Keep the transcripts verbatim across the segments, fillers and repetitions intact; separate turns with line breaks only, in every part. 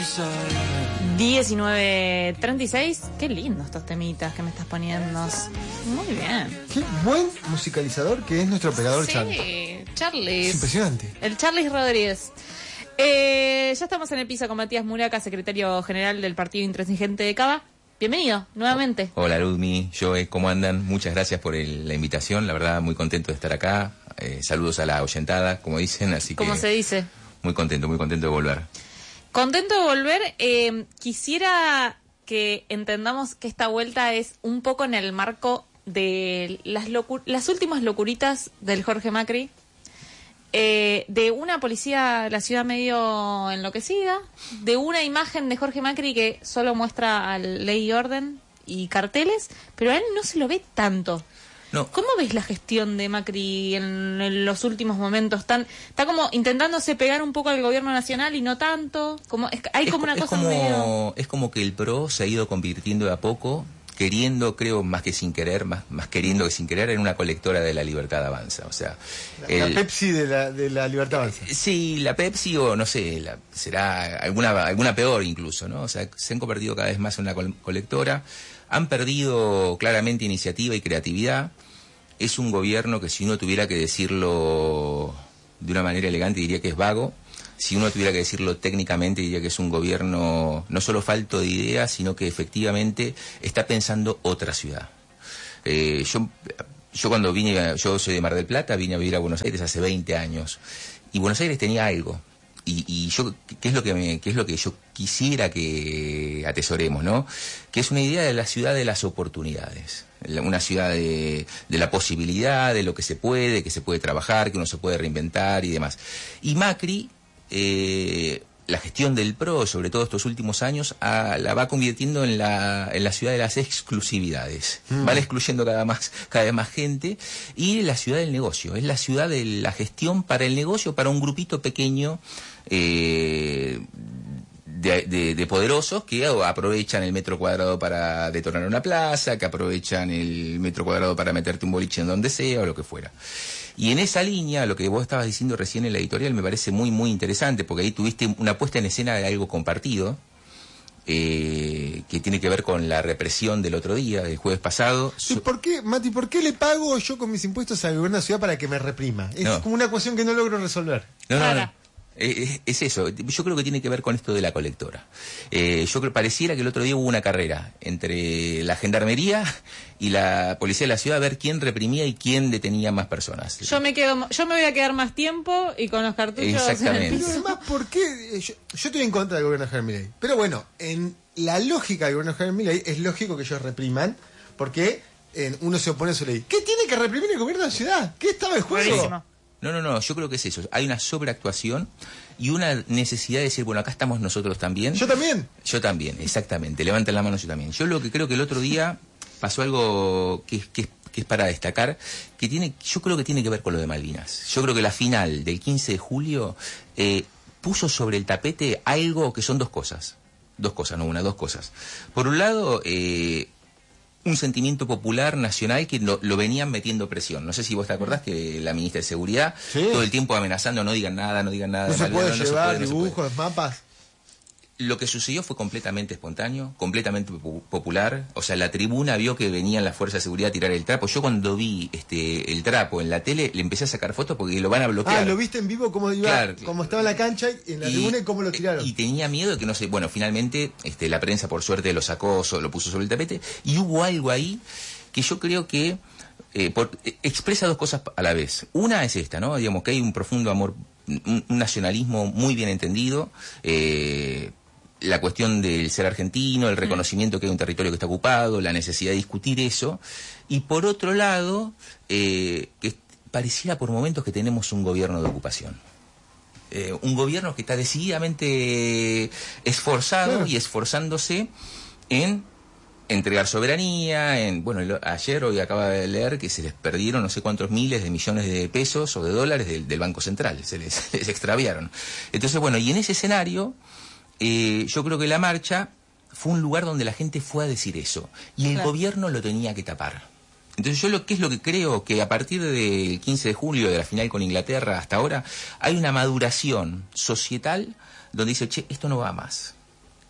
diecinueve treinta y seis. Qué lindos estos temitas que me estás poniendo. Muy bien.
Qué buen musicalizador que es nuestro operador
sí,
Charlie.
Sí, Charlie.
Es impresionante.
El Charlie Rodríguez. Eh, ya estamos en el piso con Matías Muraca, secretario general del Partido Intransigente de Cava. Bienvenido, nuevamente.
Hola Ludmi, Joe, ¿cómo andan? Muchas gracias por el, la invitación, la verdad muy contento de estar acá. Eh, saludos a la oyentada, como dicen, así que...
¿Cómo se dice?
Muy contento, muy contento de volver.
Contento de volver. Eh, quisiera que entendamos que esta vuelta es un poco en el marco de las, locu- las últimas locuritas del Jorge Macri. Eh, de una policía de la ciudad medio enloquecida, de una imagen de Jorge Macri que solo muestra a ley y orden y carteles, pero a él no se lo ve tanto.
No.
¿Cómo ves la gestión de Macri en, en los últimos momentos? Tan, está como intentándose pegar un poco al gobierno nacional y no tanto. Como es, hay
es,
como una
es
cosa
como,
medio...
Es como que el PRO se ha ido convirtiendo de a poco, queriendo, creo, más que sin querer, más, más queriendo que sin querer, en una colectora de la Libertad Avanza. O sea,
la,
el,
la Pepsi de la, de la Libertad Avanza.
Eh, sí, la Pepsi o no sé, la, será alguna, alguna peor incluso, ¿no? O sea, se han convertido cada vez más en una col- colectora, han perdido claramente iniciativa y creatividad. Es un gobierno que si uno tuviera que decirlo de una manera elegante diría que es vago. Si uno tuviera que decirlo técnicamente, diría que es un gobierno no solo falto de ideas, sino que efectivamente está pensando otra ciudad. Eh, yo, yo cuando vine, yo soy de Mar del Plata, vine a vivir a Buenos Aires hace veinte años, y Buenos Aires tenía algo. Y, y yo, ¿qué es lo que me, qué es lo que yo quisiera que atesoremos, ¿no? Que es una idea de la ciudad de las oportunidades. Una ciudad de, de la posibilidad, de lo que se puede, que se puede trabajar, que uno se puede reinventar y demás. Y Macri... Eh, la gestión del PRO, sobre todo estos últimos años, a, la va convirtiendo en la, en la ciudad de las exclusividades. Mm. Van excluyendo cada, más, cada vez más gente, y la ciudad del negocio. Es la ciudad de la gestión para el negocio, para un grupito pequeño eh, de, de, de poderosos que aprovechan el metro cuadrado para detonar una plaza, que aprovechan el metro cuadrado para meterte un boliche en donde sea o lo que fuera. Y en esa línea, lo que vos estabas diciendo recién en la editorial me parece muy, muy interesante, porque ahí tuviste una puesta en escena de algo compartido, eh, que tiene que ver con la represión del otro día, del jueves pasado.
¿Y por qué, Mati, por qué le pago yo con mis impuestos al gobierno de la ciudad para que me reprima? Es
no.
como una ecuación que no logro resolver.
No, no, no. Es, es eso, yo creo que tiene que ver con esto de la colectora. Eh, yo creo, pareciera que el otro día hubo una carrera entre la gendarmería y la policía de la ciudad a ver quién reprimía y quién detenía más personas.
Yo me quedo, yo me voy a quedar más tiempo y con los cartuchos
Exactamente.
en el
Pero además, ¿por qué? Yo, yo estoy en contra del gobierno de Javier Milei. Pero bueno, en la lógica del gobierno de Javier Milei es lógico que ellos repriman, porque eh, uno se opone a su ley. ¿Qué tiene que reprimir el gobierno de la ciudad? ¿Qué estaba en juego?
Buenísimo.
No, no, no, yo creo que es eso. Hay una sobreactuación y una necesidad de decir, bueno, acá estamos nosotros también.
Yo también.
Yo también, exactamente. Levanten la mano, yo también. Yo lo que creo que el otro día pasó algo que, que, que es para destacar, que tiene, yo creo que tiene que ver con lo de Malvinas. Yo creo que la final del quince de julio eh, puso sobre el tapete algo que son dos cosas. Dos cosas, no una, dos cosas. Por un lado, eh, un sentimiento popular nacional que lo, lo venían metiendo presión. No sé si vos te acordás que la ministra de Seguridad, ¿sí?, todo el tiempo amenazando, no digan nada, no digan nada.
No
de
se puede
no
llevar
se puede,
dibujos,
no se puede.
mapas.
Lo que sucedió fue completamente espontáneo, completamente popular. O sea, la tribuna vio que venían las fuerzas de seguridad a tirar el trapo. Yo cuando vi este el trapo en la tele, le empecé a sacar fotos porque lo van a bloquear.
Ah, ¿lo viste en vivo cómo iba, claro, cómo estaba en la cancha y en la y, tribuna y cómo lo tiraron?
Y tenía miedo de que no sé, bueno, finalmente este, la prensa por suerte lo sacó, lo puso sobre el tapete, y hubo algo ahí que yo creo que eh, por, eh, expresa dos cosas a la vez. Una es esta, ¿no? Digamos que hay un profundo amor, un, un nacionalismo muy bien entendido, eh, la cuestión del ser argentino, el reconocimiento que hay un territorio que está ocupado, la necesidad de discutir eso, y por otro lado, eh, que pareciera por momentos que tenemos un gobierno de ocupación. Eh, un gobierno que está decididamente esforzado, claro, y esforzándose en entregar soberanía, en, bueno, el, ayer hoy acaba de leer que se les perdieron no sé cuántos miles de millones de pesos o de dólares del, del Banco Central, se les, se les extraviaron. Entonces, bueno, y en ese escenario, eh, yo creo que la marcha fue un lugar donde la gente fue a decir eso, y el claro. gobierno lo tenía que tapar. Entonces yo lo que es lo que creo que a partir del quince de julio de la final con Inglaterra hasta ahora hay una maduración societal donde dice, che, esto no va más.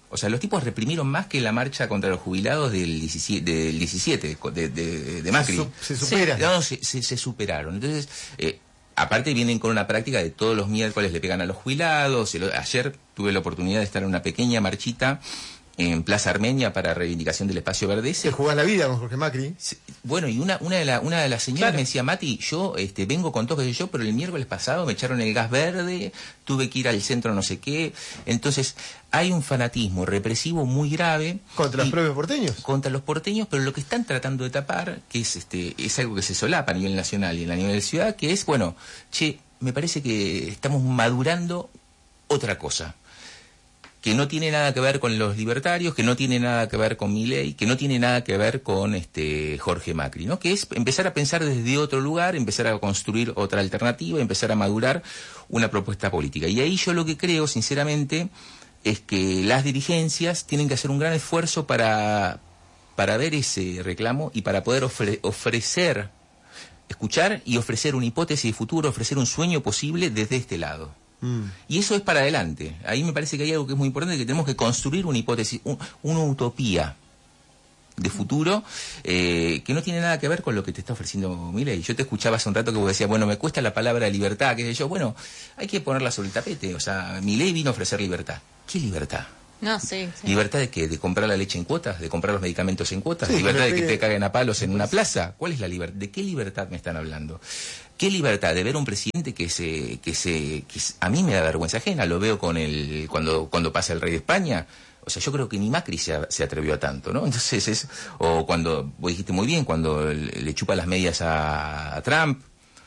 O sea, los tipos reprimieron más que la marcha contra los jubilados del diecisiete, del diecisiete de, de, de Macri.
Se, se supera.
Sí, no, se, se, se superaron. Entonces, eh, aparte vienen con una práctica de todos los miércoles le pegan a los jubilados. Ayer tuve la oportunidad de estar en una pequeña marchita en Plaza Armenia para reivindicación del espacio verde.
Te jugás la vida con Jorge Macri.
Bueno, y una una de, la, una de las señoras
claro.
me decía, Mati, yo este, vengo con todo, que yo, pero el miércoles pasado me echaron el gas verde, tuve que ir al centro no sé qué. Entonces, hay un fanatismo represivo muy grave.
¿Contra los propios porteños?
Contra los porteños, pero lo que están tratando de tapar, que es este es algo que se solapa a nivel nacional y a nivel de ciudad, que es, bueno, che, me parece que estamos madurando otra cosa. Que no tiene nada que ver con los libertarios, que no tiene nada que ver con Milei, que no tiene nada que ver con este Jorge Macri, ¿no? Que es empezar a pensar desde otro lugar, empezar a construir otra alternativa, empezar a madurar una propuesta política. Y ahí yo lo que creo, sinceramente, es que las dirigencias tienen que hacer un gran esfuerzo para, para ver ese reclamo y para poder ofre- ofrecer, escuchar y ofrecer una hipótesis de futuro, ofrecer un sueño posible desde este lado. Y eso es para adelante. Ahí me parece que hay algo que es muy importante, que tenemos que construir una hipótesis, un, una utopía de futuro eh, que no tiene nada que ver con lo que te está ofreciendo Milei. Yo te escuchaba hace un rato que vos decías, bueno, me cuesta la palabra libertad, qué sé yo. Bueno, hay que ponerla sobre el tapete. O sea, Milei vino a ofrecer libertad. ¿Qué libertad?
No, sí, sí.
¿Libertad de qué? ¿De comprar la leche en cuotas? ¿De comprar los medicamentos en cuotas?
Sí,
¿Libertad de que
pide...
te caguen a palos en una plaza? ¿Cuál es la libertad? ¿De qué libertad me están hablando? ¿Qué libertad de ver a un presidente que se que se que a mí me da vergüenza ajena? Lo veo con el cuando cuando pasa el rey de España. O sea, yo creo que ni Macri se, se atrevió a tanto, ¿no? Entonces es o cuando vos dijiste muy bien, cuando le chupa las medias a, a Trump,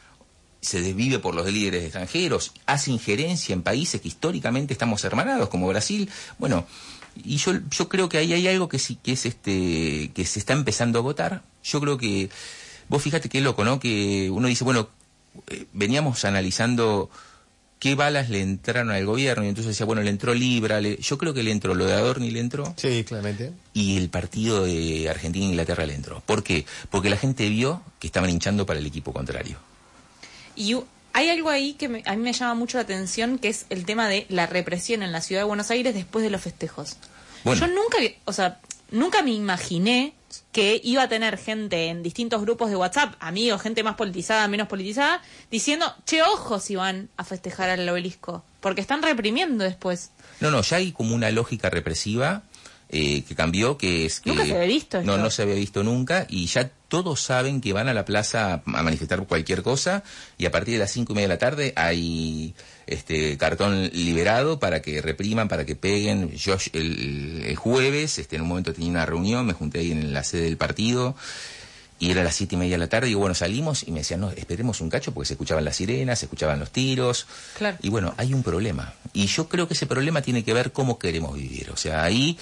se desvive por los líderes extranjeros, hace injerencia en países que históricamente estamos hermanados, como Brasil. Bueno, y yo yo creo que ahí hay algo que sí que es este que se está empezando a agotar. Yo creo que vos fíjate qué loco, ¿no? Que uno dice, bueno, eh, veníamos analizando qué balas le entraron al gobierno y entonces decía, bueno, le entró Libra, le... yo creo que le entró lo de Adorni, le entró.
Sí, claramente.
Y el partido de Argentina e Inglaterra le entró. ¿Por qué? Porque la gente vio que estaban hinchando para el equipo contrario.
Y hay algo ahí que me, a mí me llama mucho la atención, que es el tema de la represión en la ciudad de Buenos Aires después de los festejos. Bueno. Yo nunca, o sea, nunca me imaginé que iba a tener gente en distintos grupos de WhatsApp, amigos, gente más politizada, menos politizada, diciendo, che, ojo si van a festejar al obelisco, porque están reprimiendo después.
No, no, ya hay como una lógica represiva eh, que cambió, que es que...
Nunca se había visto esto.
No, no se había visto nunca, y ya todos saben que van a la plaza a manifestar cualquier cosa, y a partir de las cinco y media de la tarde hay este cartón liberado para que repriman, para que peguen. Yo el, el jueves, este en un momento tenía una reunión, me junté ahí en la sede del partido, y era las siete y media de la tarde, y bueno, salimos, y me decían, no, esperemos un cacho, porque se escuchaban las sirenas, se escuchaban los tiros,
claro.
Y bueno, hay un problema, y yo creo que ese problema tiene que ver cómo queremos vivir, o sea, ahí...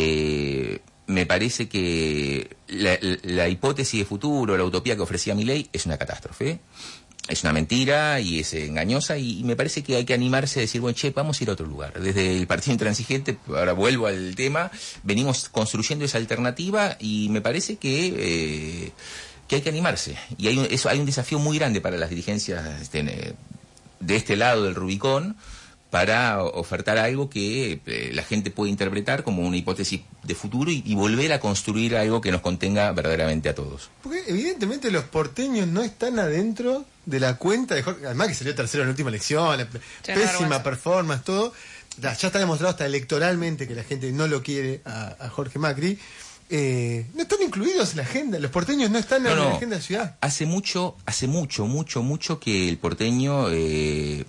Eh, me parece que la, la hipótesis de futuro, la utopía que ofrecía Milei es una catástrofe, es una mentira y es engañosa, y, y me parece que hay que animarse a decir, bueno, che, vamos a ir a otro lugar. Desde el Partido Intransigente, ahora vuelvo al tema, venimos construyendo esa alternativa y me parece que... Eh, que hay que animarse, y hay un, eso, hay un desafío muy grande para las dirigencias este, de este lado del Rubicón, para ofertar algo que eh, la gente puede interpretar como una hipótesis de futuro y, y volver a construir algo que nos contenga verdaderamente a todos.
Porque evidentemente los porteños no están adentro de la cuenta de Jorge, además que salió tercero en la última elección,
sí,
pésima
no,
performance, todo. Ya está demostrado hasta electoralmente que la gente no lo quiere a, a Jorge Macri. Eh, no están incluidos en la agenda, los porteños no están no, en la
no,
agenda de la ciudad.
Hace mucho, hace mucho, mucho, mucho que el porteño... Eh,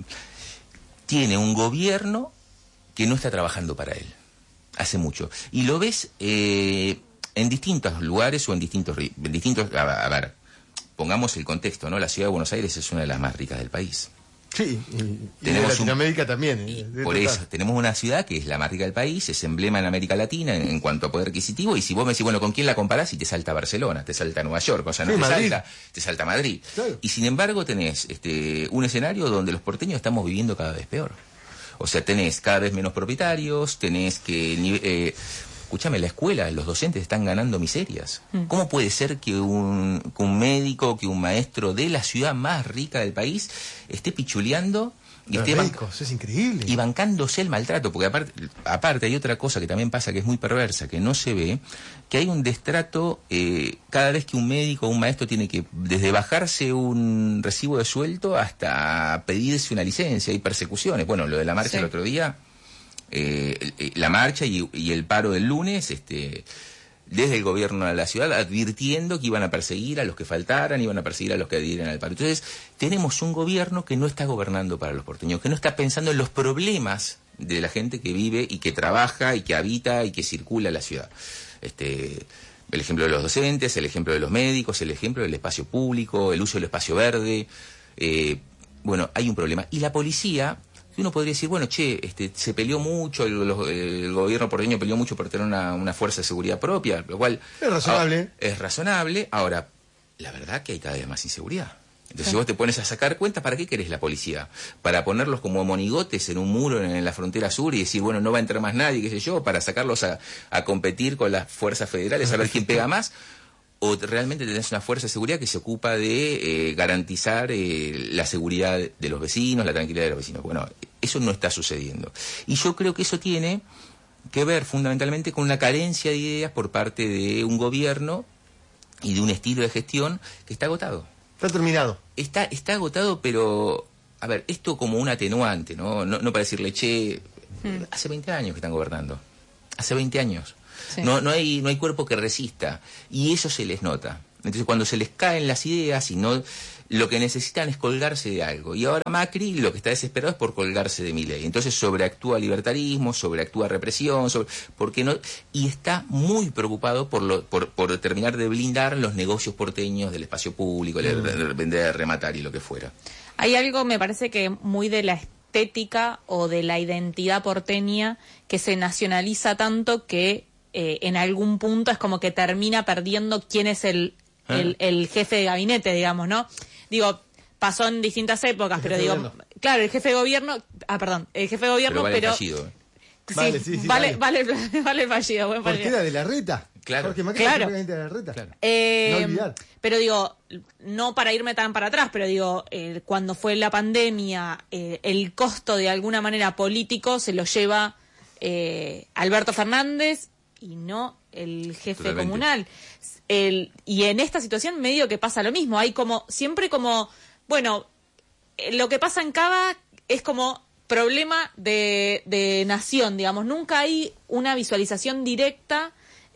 tiene un gobierno que no está trabajando para él. Hace mucho. Y lo ves eh, en distintos lugares o en distintos... En distintos a, a ver, pongamos el contexto, ¿no? La ciudad de Buenos Aires es una de las más ricas del país.
Sí, y, y
tenemos
de Latinoamérica
un,
también.
Eh,
de
por
total.
eso, tenemos una ciudad que es la más rica del país, es emblema en América Latina en, en cuanto a poder adquisitivo, y si vos me decís, bueno, ¿con quién la comparás? Y te salta Barcelona, te salta Nueva York, o sea, no
sí,
te
Madrid.
salta, te salta Madrid.
Claro.
Y sin embargo tenés este, un escenario donde los porteños estamos viviendo cada vez peor. O sea, tenés cada vez menos propietarios, tenés que... Eh, escúchame, la escuela, los docentes están ganando miserias. Mm. ¿Cómo puede ser que un, que un médico, que un maestro de la ciudad más rica del país esté pichuleando Y
Los
esté
médicos, eso es increíble.
Y bancándose el maltrato, porque aparte, aparte hay otra cosa que también pasa que es muy perversa, que no se ve, que hay un destrato eh, cada vez que un médico o un maestro tiene que, desde bajarse un recibo de sueldo hasta pedirse una licencia, hay persecuciones. Bueno, lo de la marcha
sí.
el otro día, eh, la marcha y, y el paro del lunes, este... desde el gobierno de la ciudad advirtiendo que iban a perseguir a los que faltaran, iban a perseguir a los que adhieran al paro. Entonces, tenemos un gobierno que no está gobernando para los porteños, que no está pensando en los problemas de la gente que vive y que trabaja y que habita y que circula en la ciudad. Este, el ejemplo de los docentes, el ejemplo de los médicos, el ejemplo del espacio público, el uso del espacio verde. Eh, bueno, hay un problema. Y la policía... uno podría decir, bueno, che, este, se peleó mucho, el, los, el gobierno porteño peleó mucho por tener una, una fuerza de seguridad propia, lo cual...
Es razonable.
Ah, es razonable. Ahora, la verdad que hay cada vez más inseguridad. Entonces, sí. si vos te pones a sacar cuentas, ¿para qué querés la policía? ¿Para ponerlos como monigotes en un muro en, en la frontera sur y decir, bueno, no va a entrar más nadie, qué sé yo, para sacarlos a, a competir con las fuerzas federales, a ver quién pega más? ¿O realmente tenés una fuerza de seguridad que se ocupa de eh, garantizar eh, la seguridad de los vecinos, la tranquilidad de los vecinos? Bueno, eso no está sucediendo. Y yo creo que eso tiene que ver fundamentalmente con una carencia de ideas por parte de un gobierno y de un estilo de gestión que está agotado.
Está terminado.
Está, está agotado, pero, a ver, esto como un atenuante, ¿no? No, no para decirle, che, hmm. hace veinte años que están gobernando. Hace veinte años. Sí. No, no hay, no hay cuerpo que resista. Y eso se les nota. Entonces, cuando se les caen las ideas y no... lo que necesitan es colgarse de algo. Y ahora Macri lo que está desesperado es por colgarse de Milei. Entonces sobreactúa libertarismo, sobreactúa represión, sobre, porque no, y está muy preocupado por, lo, por, por terminar de blindar los negocios porteños del espacio público, mm. vender, rematar y lo que fuera.
Hay algo, me parece que muy de la estética o de la identidad porteña que se nacionaliza tanto que eh, en algún punto es como que termina perdiendo quién es el, ¿Ah? el, el jefe de gabinete, digamos, ¿no? Digo, pasó en distintas épocas, pero digo, gobierno. claro, el jefe de gobierno, ah, perdón, el jefe de gobierno,
pero... Vale
pero
fallido, ¿eh?
sí,
vale, sí, sí,
vale, vale, vale, vale el fallido, buen
fallido. ¿Por qué era de la Reta?
Claro.
Porque Macri
claro.
de la Reta.
Claro.
Eh,
no olvidar.
Pero digo, no para irme tan para atrás, pero digo, eh, cuando fue la pandemia, eh, el costo de alguna manera político se lo lleva eh, Alberto Fernández y no el jefe
Totalmente.
comunal. El, y en esta situación medio que pasa lo mismo, hay como, siempre como, bueno, eh, lo que pasa en Cava es como problema de, de nación, digamos, nunca hay una visualización directa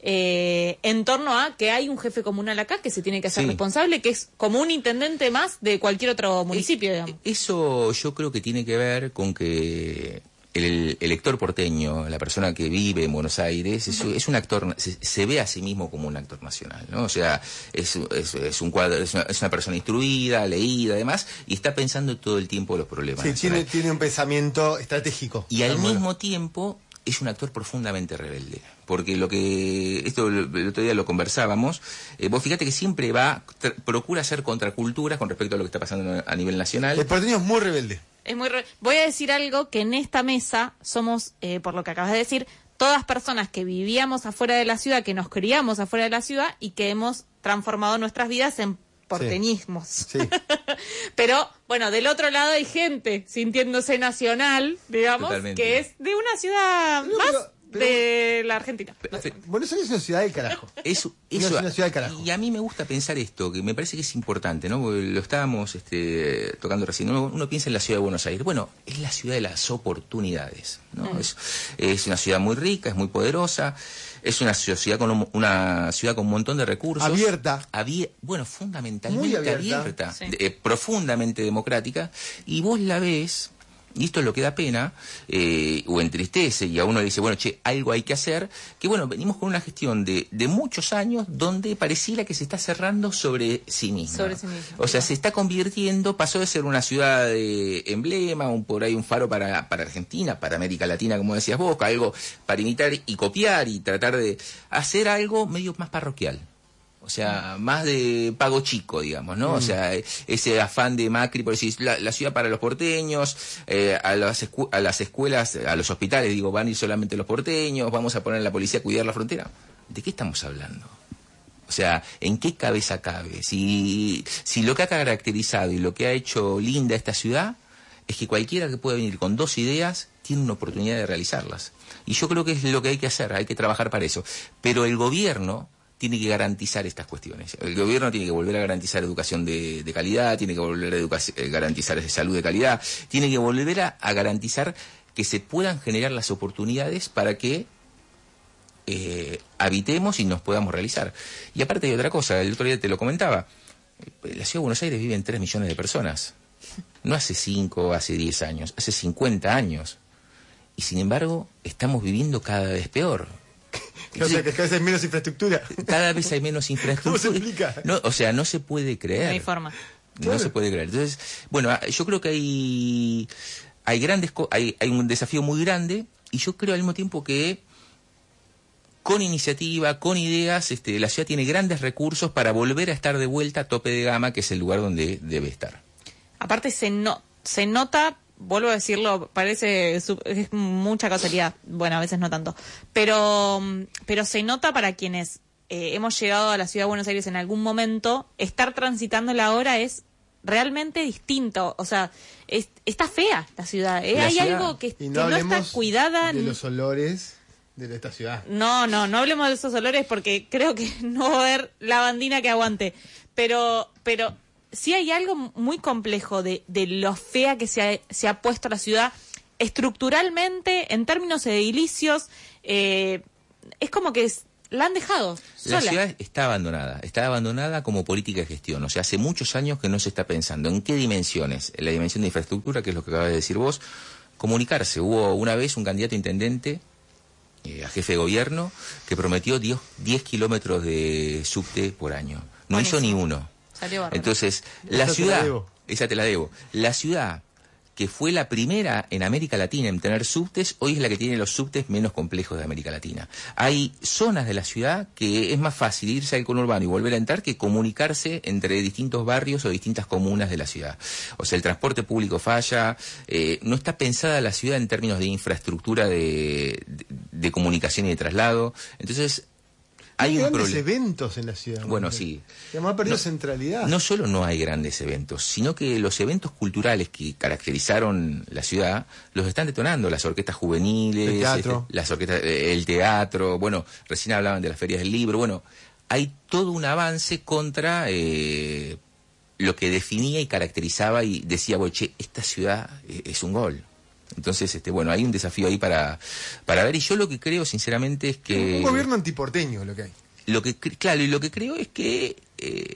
eh, en torno a que hay un jefe comunal acá que se tiene que hacer
sí.
responsable, que es como un intendente más de cualquier otro municipio,
eh,
digamos.
Eso yo creo que tiene que ver con que el elector porteño, la persona que vive en Buenos Aires, es, es un actor, se, se ve a sí mismo como un actor nacional, ¿no? O sea, es, es, es un cuadro, es una, es una persona instruida, leída, además, y está pensando todo el tiempo los problemas.
Sí, tiene, tiene un pensamiento estratégico.
Y al
bueno.
mismo tiempo es un actor profundamente rebelde, porque lo que esto el otro día lo conversábamos, eh, vos fíjate que siempre va, procura hacer contraculturas con respecto a lo que está pasando a nivel nacional.
El porteño es muy rebelde.
Es muy re... Voy a decir algo que en esta mesa somos, eh, por lo que acabas de decir, todas personas que vivíamos afuera de la ciudad, que nos criamos afuera de la ciudad y que hemos transformado nuestras vidas en porteñismos.
Sí. Sí.
Pero, bueno, del otro lado hay gente sintiéndose nacional, digamos,
Totalmente.
que es de una ciudad
Pero,
más
pero, pero,
de la Argentina.
Pero, pero,
Buenos Aires es una ciudad del carajo.
Eso,
No
eso,
es una ciudad del carajo.
Y a mí me gusta pensar esto, que me parece que es importante, ¿no? Porque lo estábamos este, tocando recién. Uno, uno piensa en la ciudad de Buenos Aires. Bueno, es la ciudad de las oportunidades, ¿no? Mm. Es, es una ciudad muy rica, es muy poderosa, es una sociedad con un, una ciudad con un montón de recursos.
Abierta.
Abier, bueno, fundamentalmente
muy abierta,
abierta
sí.
eh, profundamente democrática. Y vos la ves... Y esto es lo que da pena, eh, o entristece, y a uno le dice, bueno, che, algo hay que hacer, que bueno, venimos con una gestión de, de muchos años donde pareciera que se está cerrando sobre sí misma.
Sobre sí misma.
O sea, se está convirtiendo, pasó de ser una ciudad de emblema, un, por ahí un faro para, para Argentina, para América Latina, como decías vos, algo para imitar y copiar y tratar de hacer algo medio más parroquial. O sea, más de pago chico, digamos, ¿no? Mm. O sea, ese afán de Macri, por decir, la, la ciudad para los porteños, eh, a, las escu- a las escuelas, a los hospitales, digo, van a ir solamente los porteños, vamos a poner a la policía a cuidar la frontera. ¿De qué estamos hablando? O sea, ¿en qué cabeza cabe? Si, si lo que ha caracterizado y lo que ha hecho linda esta ciudad es que cualquiera que pueda venir con dos ideas tiene una oportunidad de realizarlas. Y yo creo que es lo que hay que hacer, hay que trabajar para eso. Pero el gobierno tiene que garantizar estas cuestiones. El gobierno tiene que volver a garantizar educación de, de calidad, tiene que volver a educa- garantizar salud de calidad, tiene que volver a, a garantizar que se puedan generar las oportunidades para que eh, habitemos y nos podamos realizar. Y aparte hay otra cosa, el otro día te lo comentaba, la ciudad de Buenos Aires viven tres millones de personas. No hace cinco, hace diez años, hace cincuenta años. Y sin embargo, estamos viviendo cada vez peor.
O sea, que cada vez hay menos infraestructura.
Cada vez hay menos infraestructura.
¿Cómo se explica?
No, o sea, no se puede creer.
No hay forma.
No
Claro.
se puede creer. Entonces, bueno, yo creo que hay, hay grandes, co- hay, hay un desafío muy grande, y yo creo al mismo tiempo que con iniciativa, con ideas, este, la ciudad tiene grandes recursos para volver a estar de vuelta a tope de gama, que es el lugar donde debe estar.
Aparte se no se nota, vuelvo a decirlo, parece su- es mucha casualidad, bueno, a veces no tanto, pero pero se nota para quienes eh, hemos llegado a la ciudad de Buenos Aires en algún momento, estar transitándola ahora es realmente distinto, o sea, es, está fea la ciudad, ¿eh?
La
Hay
ciudad-
algo que,
Y
que
no
no,
hablemos
está cuidada.
de los olores de esta ciudad.
No, no, no hablemos de esos olores porque creo que no va a haber lavandina que aguante. Pero, pero sí hay algo muy complejo de, de lo fea que se ha, se ha puesto la ciudad estructuralmente, en términos edilicios. Eh, es como que es- la han dejado
La
sola.
ciudad está abandonada, está abandonada como política de gestión. O sea, hace muchos años que no se está pensando en qué dimensiones. En la dimensión de infraestructura, que es lo que acabas de decir vos, comunicarse. Hubo una vez un candidato a intendente, eh, a jefe de gobierno, que prometió diez kilómetros de subte por año. No
Buenísimo.
hizo ni uno.
Salió bárbaro.
Entonces,
Esa
la
te la
ciudad,
debo.
esa te la debo, la ciudad que fue la primera en América Latina en tener subtes, hoy es la que tiene los subtes menos complejos de América Latina. Hay zonas de la ciudad que es más fácil irse al conurbano y volver a entrar que comunicarse entre distintos barrios o distintas comunas de la ciudad. O sea, el transporte público falla, eh, no está pensada la ciudad en términos de infraestructura de, de, de comunicación y de traslado. Entonces, hay
Hay
un
grandes
problema.
eventos en la ciudad.
Bueno,
¿no?
sí.
Que además ha perdido
No,
centralidad.
No solo no hay grandes eventos, sino que los eventos culturales que caracterizaron la ciudad los están detonando. Las orquestas juveniles,
El teatro.
este, las orquestas, eh, el teatro, bueno, recién hablaban de las ferias del libro. Bueno, hay todo un avance contra eh, lo que definía y caracterizaba y decía, bueno, che, esta ciudad eh, es un gol. Entonces, este, bueno, hay un desafío ahí para, para ver, y yo lo que creo, sinceramente, es que...
Un gobierno antiporteño lo que hay.
Lo que, cre- claro, y lo que creo es que eh,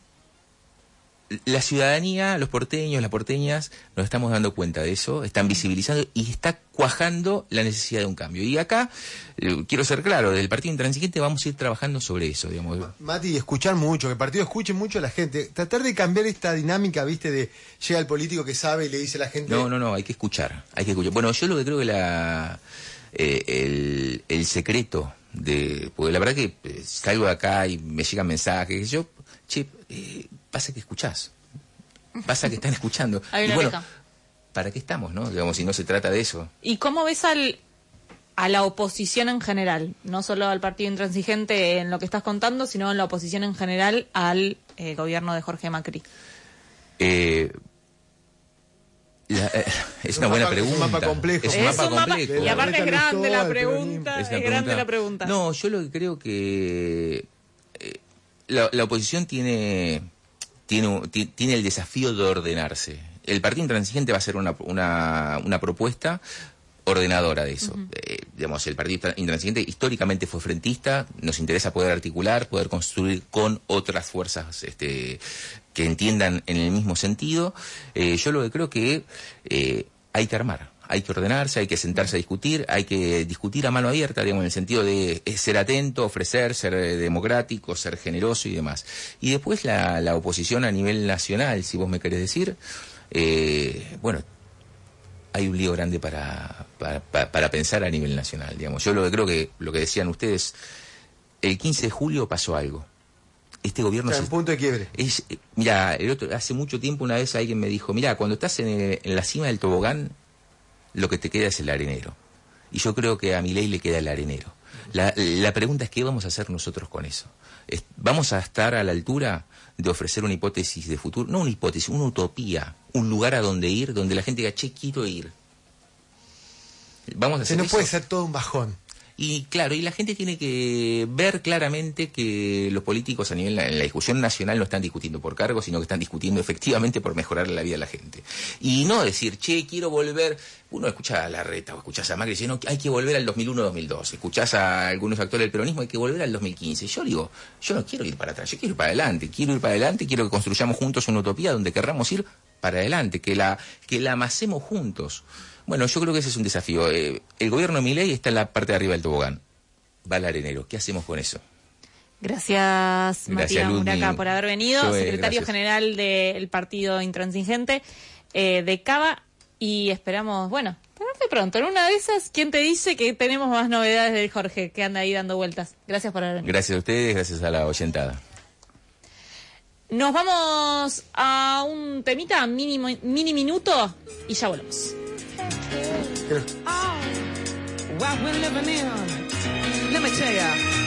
la ciudadanía, los porteños, las porteñas, nos estamos dando cuenta de eso, están visibilizando y está cuajando la necesidad de un cambio. Y acá, eh, quiero ser claro, desde el Partido Intransigente vamos a ir trabajando sobre eso, digamos.
Mati, escuchar mucho, que el partido escuche mucho a la gente. Tratar de cambiar esta dinámica, viste, de llega el político que sabe y le dice a la gente...
No, no, no, hay que escuchar, hay que escuchar. Bueno, yo lo que creo que la eh, el, el secreto de... Porque la verdad que eh, salgo de acá y me llegan mensajes, yo, che, eh, pasa que escuchás, pasa que están escuchando.
Hay
Y
una
bueno,
oreja.
¿para qué estamos, no? Digamos, si no se trata de eso.
¿Y cómo ves al, a la oposición en general? No solo al partido intransigente en lo que estás contando, sino en la oposición en general al eh, gobierno de Jorge Macri.
Eh, la- eh, es
Es
una
un
buena
mapa- es un
pregunta.
mapa complejo.
Es un
Es
mapa
un mapa-
complejo.
y aparte es
Rebeca
grande
Lustó,
la
el
pregunta,
peronismo.
es,
una
grande la pregunta.
No, yo lo que creo que eh, la, la oposición tiene, tiene, un- ti- tiene el desafío de ordenarse. El Partido Intransigente va a ser una, una, una propuesta ordenadora de eso. Eh, digamos, el Partido Intransigente históricamente fue frentista, nos interesa poder articular, poder construir con otras fuerzas este, que entiendan en el mismo sentido. Eh, yo lo que creo que eh, hay que armar. Hay que ordenarse, hay que sentarse a discutir, hay que discutir a mano abierta, digamos, en el sentido de eh, ser atento, ofrecer, ser eh, democrático, ser generoso y demás. Y después la, la oposición a nivel nacional, si vos me querés decir, eh, bueno, hay un lío grande para, para, para, para pensar a nivel nacional, digamos. Yo lo que creo que, lo que decían ustedes, el quince de julio pasó algo. Este gobierno...
Está en
se-
punto de quiebre.
es, eh, mira, el otro, hace mucho tiempo una vez alguien me dijo, mira, cuando estás en, el- en la cima del tobogán, lo que te queda es el arenero. Y yo creo que a Milei le queda el arenero. La, la pregunta es, ¿qué vamos a hacer nosotros con eso? Es, ¿Vamos a estar a la altura de ofrecer una hipótesis de futuro? No una hipótesis, una utopía, un lugar a donde ir, donde la gente diga, che, quiero ir. Vamos a hacer
no
eso.
puede ser todo un bajón.
Y claro, y la gente tiene que ver claramente que los políticos a nivel, en la discusión nacional no están discutiendo por cargos, sino que están discutiendo efectivamente por mejorar la vida de la gente. Y no decir, che, quiero volver. Uno escucha a Larreta o escuchás a Macri diciendo, no, hay que volver al dos mil uno dos mil dos. Escuchás a algunos actores del peronismo, hay que volver al dos mil quince. Yo digo, yo no quiero ir para atrás, yo quiero ir para adelante. Quiero ir para adelante, quiero que construyamos juntos una utopía donde querramos ir para adelante, que la, que la amasemos juntos. Bueno, yo creo que ese es un desafío. Eh, el gobierno de Milei está en la parte de arriba del tobogán. Va al arenero. ¿Qué hacemos con eso?
Gracias,
Gracias
Matías
Ludmi.
Muraca, por haber venido.
Yo, eh,
Secretario
gracias.
General del Partido Intransigente eh, de Cava. Y esperamos, bueno, tenerte pronto. En una de esas, ¿quién te dice que tenemos más novedades del Jorge que anda ahí dando vueltas? Gracias por haber venido.
Gracias a ustedes, gracias a la oyentada.
Nos vamos a un temita, mini, mini minuto, y ya volvemos.
Creo-
Oh, what we're living in. Let me tell ya.